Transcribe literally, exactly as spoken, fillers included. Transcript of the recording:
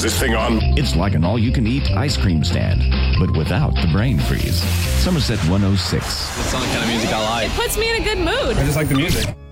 this thing on? It's like an all-you-can-eat ice cream stand, but without the brain freeze. Somerset one oh six. It's the only kind of music I like. It puts me in a good mood. I just like the music.